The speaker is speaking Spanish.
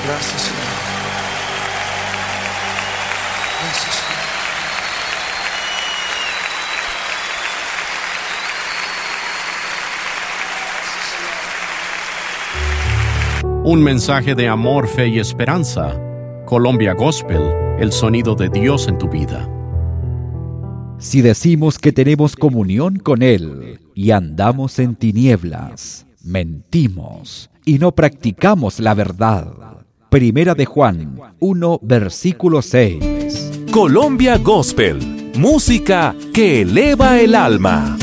Gracias, Señor. Gracias, Señor. Un mensaje de amor, fe y esperanza. Colombia Gospel, el sonido de Dios en tu vida. Si decimos que tenemos comunión con Él y andamos en tinieblas, mentimos y no practicamos la verdad. Primera de Juan 1, versículo 6. Colombia Gospel, música que eleva el alma.